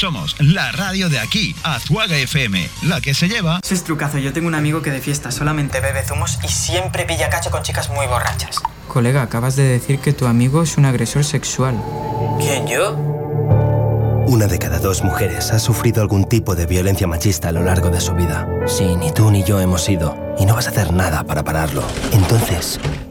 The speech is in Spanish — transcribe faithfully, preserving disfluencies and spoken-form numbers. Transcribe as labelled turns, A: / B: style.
A: Somos la radio de aquí, Azuaga F M, la que se lleva...
B: Eso es trucazo. Yo tengo un amigo que de fiesta solamente bebe zumos y siempre pilla cacho con chicas muy borrachas.
C: Colega, acabas de decir que tu amigo es un agresor sexual.
B: ¿Quién, yo?
D: Una de cada dos mujeres ha sufrido algún tipo de violencia machista a lo largo de su vida. Sí, ni tú ni yo hemos sido. Y no vas a hacer nada para pararlo. Entonces,